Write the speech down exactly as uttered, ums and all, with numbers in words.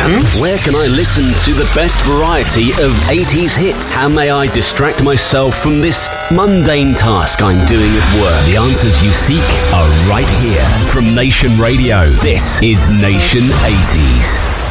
can. Where can I listen to the best variety of eighties hits? How may I distract myself from this mundane task I'm doing at work? The answers you seek are right here. From Nation Radio, this is Nation eighties.